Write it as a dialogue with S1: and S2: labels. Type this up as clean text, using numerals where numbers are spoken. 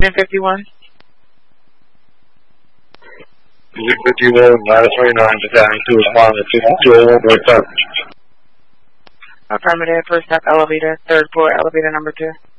S1: 1051.
S2: 51, minus 29, battalion 2 respond to 201.7.
S1: Affirmative, first stop elevator, third floor, elevator number 2.